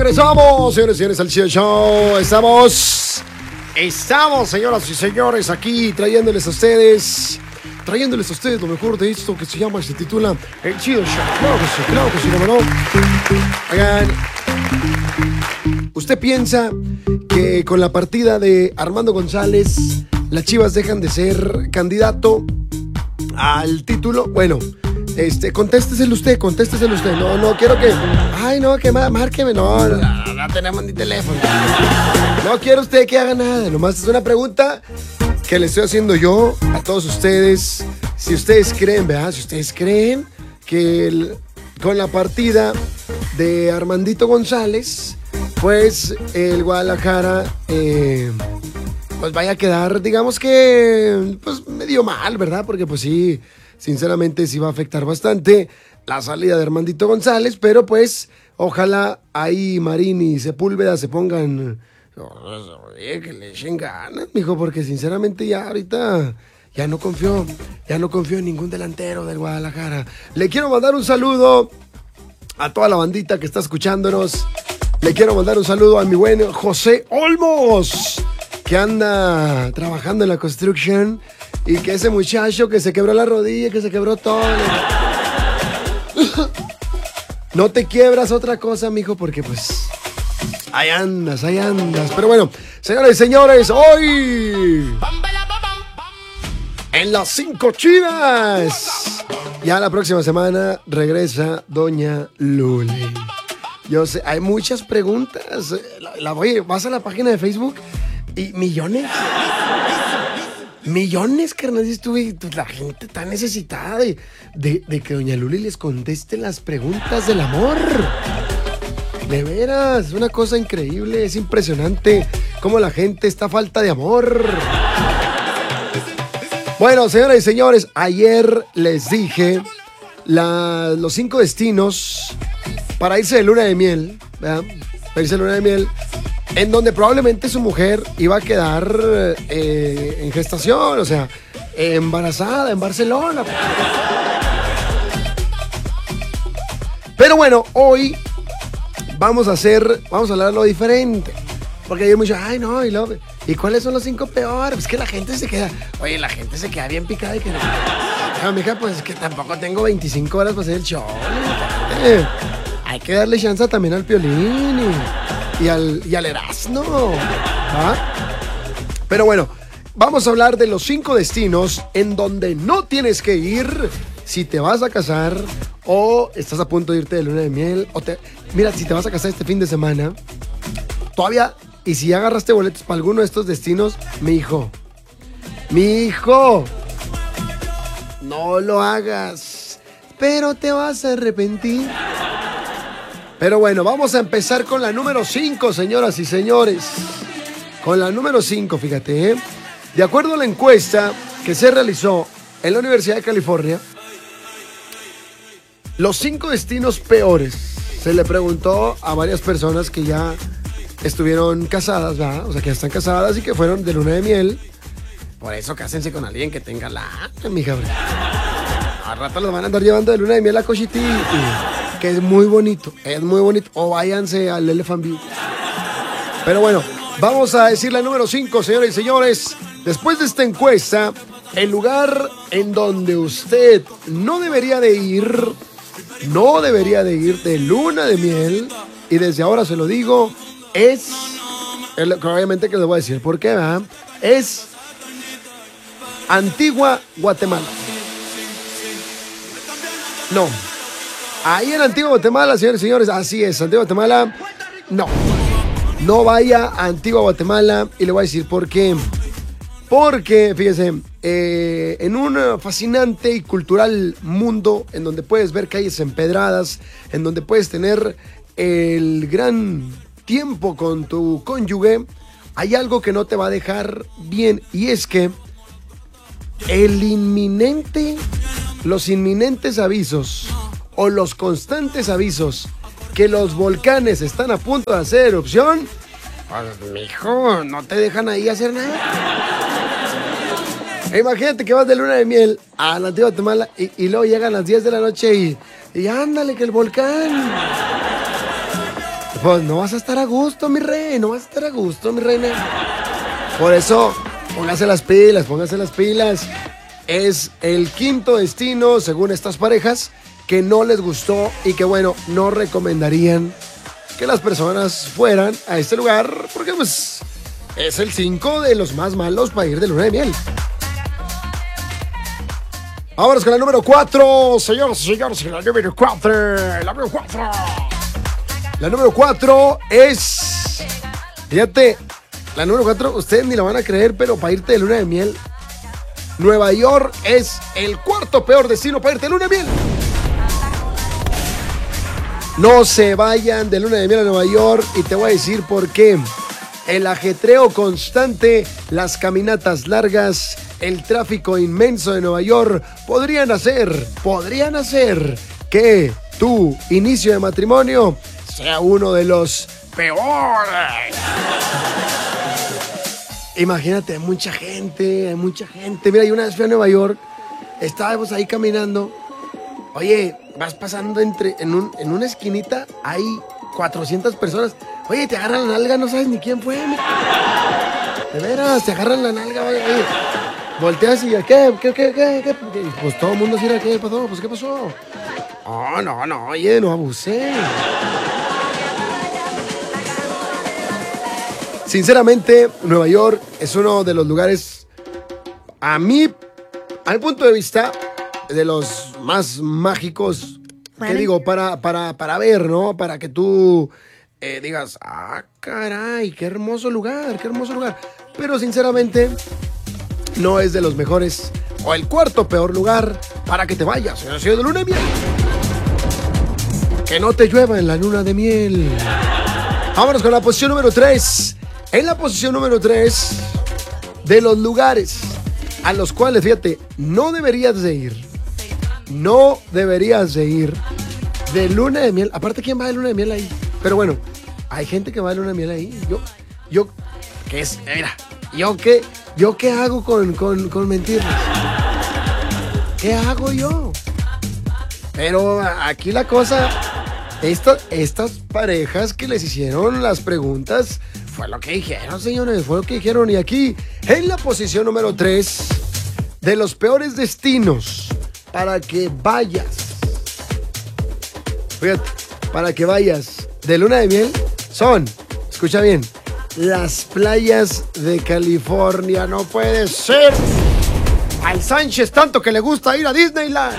Regresamos, señores y señores, al Chido Show. Estamos, señoras y señores, aquí trayéndoles a ustedes lo mejor de esto que se titula El Chido Show. Claro que sí, ¿no? Oigan, ¿usted piensa que con la partida de Armando González las Chivas dejan de ser candidato al título? Bueno, contésteselo usted. No quiero que... Ay, no, que márqueme. No tenemos ni teléfono. No quiero usted que haga nada. Nomás es una pregunta que le estoy haciendo yo a todos ustedes. Si ustedes creen, ¿verdad? Si ustedes creen que con la partida de Armandito González, pues el Guadalajara... pues vaya a quedar, digamos que, pues medio mal, ¿verdad? Porque pues sí, sinceramente sí va a afectar bastante la salida de Armandito González, pero pues ojalá ahí Marín y Sepúlveda se pongan, que le echen ganas, mijo, porque sinceramente ya ahorita ya no confío en ningún delantero del Guadalajara. Le quiero mandar un saludo a toda la bandita que está escuchándonos. Le quiero mandar un saludo a mi buen José Olmos, que anda trabajando en la construction, y que ese muchacho que se quebró la rodilla, que se quebró todo. No te quiebras otra cosa, mijo, porque pues ahí andas. Pero bueno, señoras y señores, hoy en las 5 Chivas, ya la próxima semana regresa Doña Luli. Yo sé, hay muchas preguntas. Vas a la página de Facebook y millones, carnal. La gente está necesitada de que Doña Luli les conteste las preguntas del amor. De veras, es una cosa increíble, es impresionante cómo la gente está a falta de amor. Bueno, señoras y señores, ayer les dije los 5 destinos para irse de luna de miel, ¿verdad? Para irse de luna de miel, en donde probablemente su mujer iba a quedar en gestación, o sea, embarazada en Barcelona. Pero bueno, hoy vamos a hablar de lo diferente. Porque ayer mucho, ay no, ¿y cuáles son los 5 peores? Pues que la gente se queda bien picada y que no. No, mija, pues es que tampoco tengo 25 horas para hacer el show. Hay que darle chance también al Piolín y al Erasmo, ¿ah? Pero bueno, vamos a hablar de los 5 destinos en donde no tienes que ir si te vas a casar o estás a punto de irte de luna de miel. Mira, si te vas a casar este fin de semana, todavía, y si ya agarraste boletos para alguno de estos destinos, mi hijo, no lo hagas, pero te vas a arrepentir. Pero bueno, vamos a empezar con la número 5, señoras y señores. Con la número 5, fíjate, de acuerdo a la encuesta que se realizó en la Universidad de California, los 5 destinos peores, se le preguntó a varias personas que ya estuvieron casadas, ¿verdad? O sea, que ya están casadas y que fueron de luna de miel. Por eso cásense con alguien que tenga mija. Al rato los van a andar llevando de luna de miel a Cochiti, que es muy bonito. O váyanse al Elephant View. Pero bueno, vamos a decir la número 5, señores y señores. Después de esta encuesta, el lugar en donde usted no debería de ir de luna de miel, y desde ahora se lo digo, obviamente que les voy a decir por qué, ¿verdad? Es Antigua Guatemala. No, ahí en Antigua Guatemala, señores y señores, así es, Antigua Guatemala, no vaya a Antigua Guatemala, y le voy a decir por qué. Porque, fíjense, en un fascinante y cultural mundo en donde puedes ver calles empedradas, en donde puedes tener el gran tiempo con tu cónyuge, hay algo que no te va a dejar bien, y es que los inminentes avisos o los constantes avisos que los volcanes están a punto de hacer erupción, pues, mijo, no te dejan ahí hacer nada. Imagínate que vas de luna de miel a la Antigua Guatemala y luego llegan las 10 de la noche y ándale que el volcán. pues no vas a estar a gusto, mi rey, no vas a estar a gusto, mi reina. Por eso, póngase las pilas, póngase las pilas. Es el quinto destino, según estas parejas, que no les gustó y que, bueno, no recomendarían que las personas fueran a este lugar porque, pues, es el 5 de los más malos para ir de luna de miel. Vámonos con la número 4, señores y señores, la número 4, la número 4. La número 4 es, fíjate, la número 4, ustedes ni la van a creer, pero para irte de luna de miel, Nueva York es el cuarto peor destino para irte de luna de miel. No se vayan de luna de miel a Nueva York y te voy a decir por qué. El ajetreo constante, las caminatas largas, el tráfico inmenso de Nueva York podrían hacer que tu inicio de matrimonio sea uno de los peores. Imagínate, hay mucha gente. Mira, yo una vez fui a Nueva York, estábamos ahí caminando. Oye, vas pasando en una esquinita, hay 400 personas. Oye, te agarran la nalga, no sabes ni quién fue. De veras, te agarran la nalga, oye. Volteas y ¿qué? Pues todo el mundo dirá, ¿qué pasó? Pues, ¿qué pasó? Oh, no, oye, no abusé. Sinceramente, Nueva York es uno de los lugares, a mi punto de vista, de los más mágicos, ¿qué digo? Para ver, ¿no? Para que tú digas, ah, caray, qué hermoso lugar. Pero sinceramente, no es de los mejores o el cuarto peor lugar para que te vayas en la ciudad de luna de miel. Que no te llueva en la luna de miel. Vámonos con la posición número 3. En la posición número 3 de los lugares a los cuales, fíjate, no deberías de ir de luna de miel. Aparte, ¿quién va de luna de miel ahí? Pero bueno, hay gente que va de luna de miel ahí. ¿Qué es? Mira, ¿yo qué hago con mentirles? ¿Qué hago yo? Pero aquí la cosa, estas parejas que les hicieron las preguntas, fue lo que dijeron, señores, fue lo que dijeron. Y aquí, en la posición número 3 de los peores destinos para que vayas, fíjate, para que vayas de luna de miel, son, escucha bien, las playas de California. No puede ser. Al Sánchez tanto que le gusta ir a Disneyland.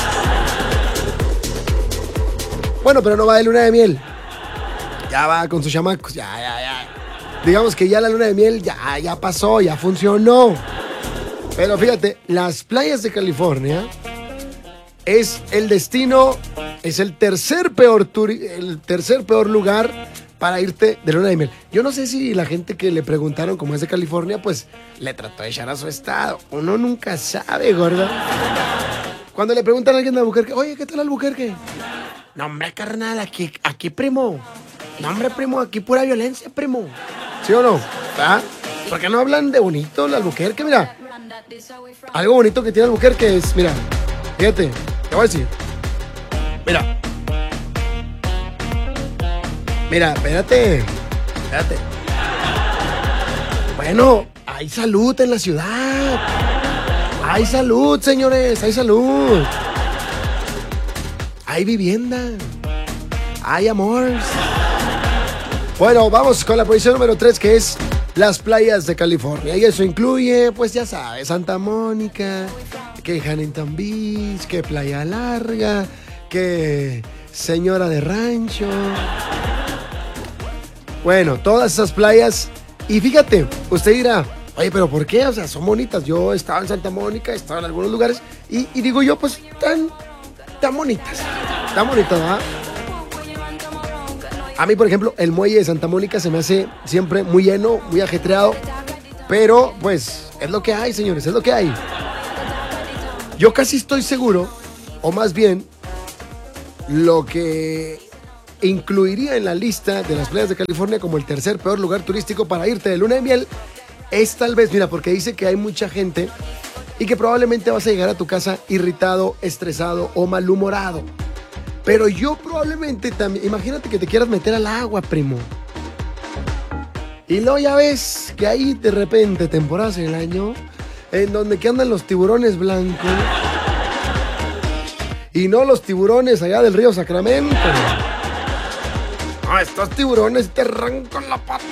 Bueno, pero no va de luna de miel. Ya va con sus chamacos, ya. Digamos que ya la luna de miel ya pasó, ya funcionó. Pero fíjate, las playas de California es el destino, es el tercer peor lugar para irte de luna de miel. Yo no sé si la gente que le preguntaron cómo es de California, pues le trató de echar a su estado. Uno nunca sabe, gorda. Cuando le preguntan a alguien de Albuquerque, oye, ¿qué tal Albuquerque? No, hombre, carnal, aquí, primo. No, hombre, primo, aquí pura violencia, primo. ¿Sí o no? ¿Ah? ¿Por qué no hablan de bonito el Albuquerque? Mira, algo bonito que tiene Albuquerque es, mira, fíjate, te voy a decir. Mira, espérate. Bueno, hay salud en la ciudad. Hay salud, señores, hay salud. Hay vivienda. Hay amor. Bueno, vamos con la posición número 3, que es las playas de California. Y eso incluye, pues ya sabes, Santa Mónica, que Huntington Beach, que Playa Larga, que Señora de Rancho. Bueno, todas esas playas. Y fíjate, usted dirá, oye, pero ¿por qué? O sea, son bonitas. Yo estaba en Santa Mónica, estaba en algunos lugares y digo yo, pues, tan bonitas. Tan bonitas, ¿verdad? A mí, por ejemplo, el muelle de Santa Mónica se me hace siempre muy lleno, muy ajetreado. Pero, pues, es lo que hay, señores, es lo que hay. Yo casi estoy seguro, o más bien, lo que incluiría en la lista de las playas de California como el tercer peor lugar turístico para irte de luna de miel es tal vez, mira, porque dice que hay mucha gente y que probablemente vas a llegar a tu casa irritado, estresado o malhumorado. Pero yo probablemente también, imagínate que te quieras meter al agua, primo. Y luego ya ves que ahí de repente, temporadas en el año, en donde que andan los tiburones blancos. Y no los tiburones allá del río Sacramento. Ah, estos tiburones te arrancan la pata.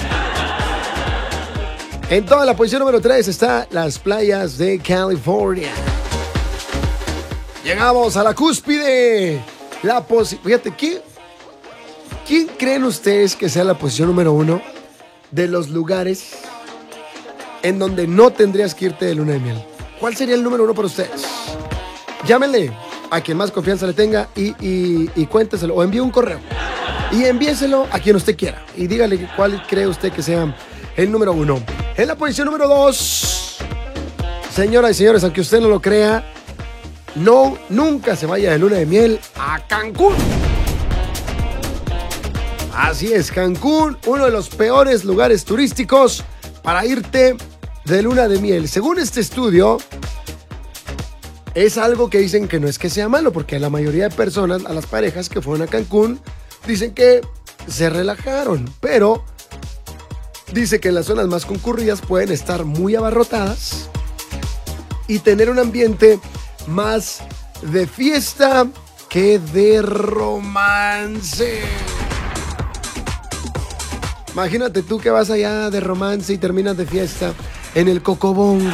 En toda la posición número 3 está las playas de California. Llegamos a la cúspide. Fíjate, ¿quién creen ustedes que sea la posición número 1 de los lugares en donde no tendrías que irte de luna de miel? ¿Cuál sería el número 1 para ustedes? Llámenle a quien más confianza le tenga y cuénteselo o envíe un correo y envíeselo a quien usted quiera y dígale cuál cree usted que sea el número 1. En la posición número 2, señoras y señores, aunque usted no lo crea, nunca se vaya de luna de miel a Cancún. Así es, Cancún, uno de los peores lugares turísticos para irte de luna de miel. Según este estudio, es algo que dicen que no es que sea malo, porque la mayoría de personas, a las parejas que fueron a Cancún, dicen que se relajaron, pero dice que en las zonas más concurridas pueden estar muy abarrotadas y tener un ambiente más de fiesta que de romance. Imagínate tú que vas allá de romance y terminas de fiesta en el Cocobongo.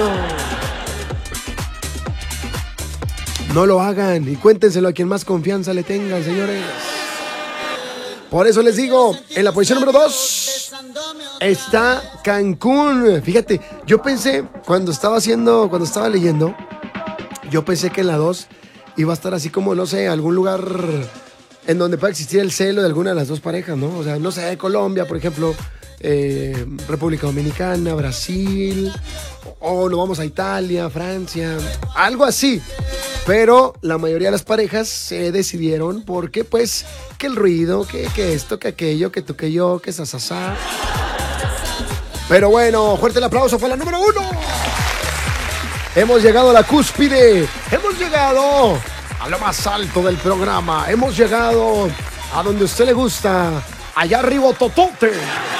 No lo hagan y cuéntenselo a quien más confianza le tengan, señores. Por eso les digo, en la posición número 2 está Cancún. Fíjate, yo pensé, cuando estaba leyendo, yo pensé que en la 2 iba a estar así como, no sé, algún lugar en donde pueda existir el celo de alguna de las dos parejas, ¿no? O sea, no sé, Colombia, por ejemplo, República Dominicana, Brasil, o nos vamos a Italia, Francia, algo así. Pero la mayoría de las parejas se decidieron porque, pues, que el ruido, que esto, que aquello, que tú, que yo, que sasasá. Pero bueno, fuerte el aplauso, fue la número 1. Hemos llegado a la cúspide, hemos llegado a lo más alto del programa, hemos llegado a donde a usted le gusta, allá arriba Totote.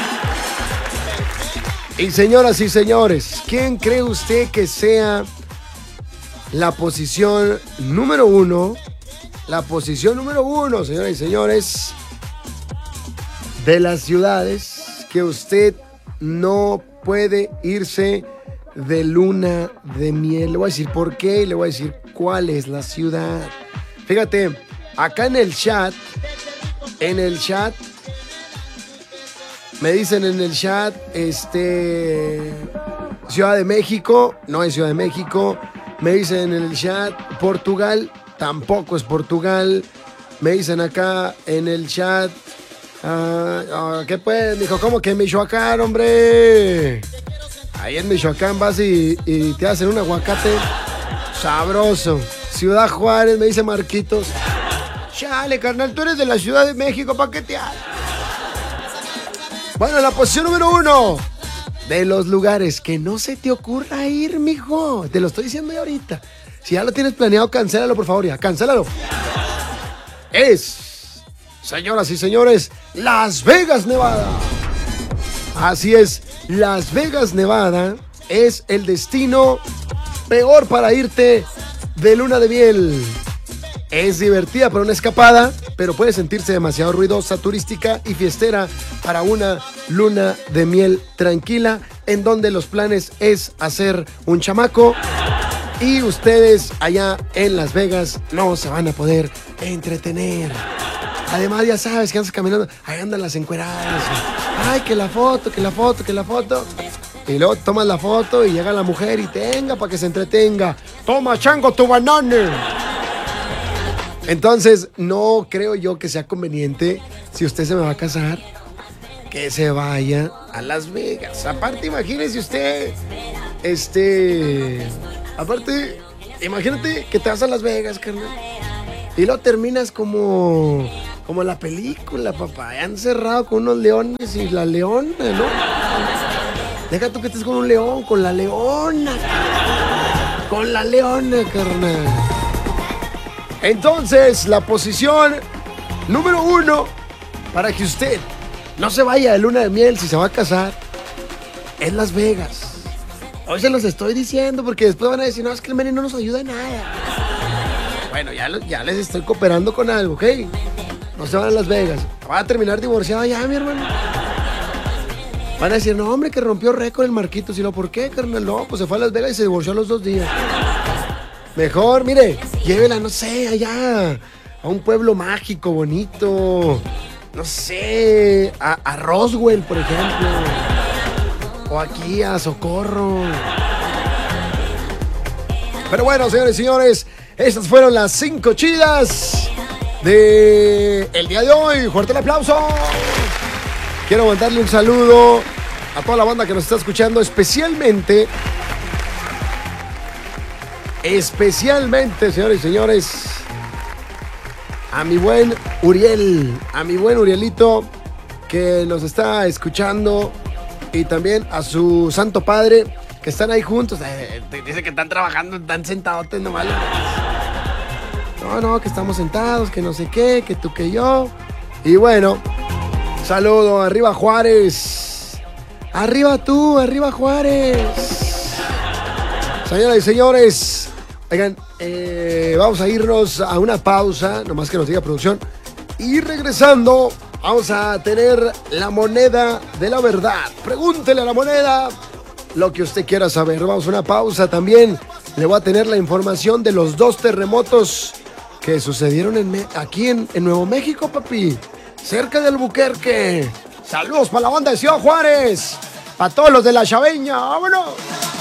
Y señoras y señores, ¿quién cree usted que sea la posición número 1? La posición número 1, señoras y señores, de las ciudades que usted no puede irse de luna de miel. Le voy a decir por qué y le voy a decir cuál es la ciudad. Fíjate, acá en el chat, me dicen en el chat, Ciudad de México, no es Ciudad de México. Me dicen en el chat, Portugal, tampoco es Portugal. Me dicen acá en el chat, ¿qué pues, mijo? ¿Cómo que Michoacán, hombre? Ahí en Michoacán vas y te hacen un aguacate sabroso. Ciudad Juárez, me dice Marquitos. Chale, carnal, tú eres de la Ciudad de México, ¿para qué te haces? Bueno, en la posición número 1 de los lugares que no se te ocurra ir, mijo. Te lo estoy diciendo yo ahorita. Si ya lo tienes planeado, cancélalo, por favor, ya, cancélalo. Es, señoras y señores, Las Vegas, Nevada. Así es, Las Vegas, Nevada es el destino peor para irte de luna de miel. Es divertida para una escapada, pero puede sentirse demasiado ruidosa, turística y fiestera para una luna de miel tranquila, en donde los planes es hacer un chamaco y ustedes allá en Las Vegas no se van a poder entretener. Además, ya sabes que andas caminando, ahí andan las encueradas. Ay, que la foto, que la foto, que la foto. Y luego tomas la foto y llega la mujer y tenga para que se entretenga. Toma, chango, tu banana. Entonces, no creo yo que sea conveniente, si usted se me va a casar, que se vaya a Las Vegas. Aparte, imagínese usted, aparte, imagínate que te vas a Las Vegas, carnal, y luego terminas como la película, papá, encerrado con unos leones y la leona, ¿no? Deja tú que estés con un león, con la leona, carnal. Entonces, la posición número 1 para que usted no se vaya de luna de miel si se va a casar es Las Vegas. Hoy se los estoy diciendo porque después van a decir, no, es que el Meni no nos ayuda en nada. Bueno, ya les estoy cooperando con algo, ¿ok? No se van a Las Vegas. Va a terminar divorciado ya, mi hermano. Van a decir, no, hombre, que rompió récord el Marquitos. Y lo, ¿por qué, carnal? No, pues se fue a Las Vegas y se divorció a los 2 días. Mejor, mire, llévela, no sé, allá, a un pueblo mágico, bonito. No sé, a Roswell, por ejemplo. O aquí a Socorro. Pero bueno, señores y señores, estas fueron las 5 chidas de el día de hoy. Fuerte el aplauso. Quiero mandarle un saludo a toda la banda que nos está escuchando, especialmente, señores y señores, a mi buen Uriel, a mi buen Urielito, que nos está escuchando, y también a su santo padre, que están ahí juntos. Dice que están trabajando, están sentados nomás. No, que estamos sentados, que no sé qué, que tú, que yo. Y bueno, saludo, arriba Juárez. Arriba tú, arriba Juárez. Señoras y señores, oigan, vamos a irnos a una pausa, nomás que nos diga producción. Y regresando, vamos a tener la moneda de la verdad. Pregúntele a la moneda lo que usted quiera saber. Vamos a una pausa también. Le voy a tener la información de los 2 terremotos que sucedieron aquí en Nuevo México, papi. Cerca de Albuquerque. Saludos para la banda de Ciudad Juárez. Para todos los de la Chaveña. ¡Vámonos!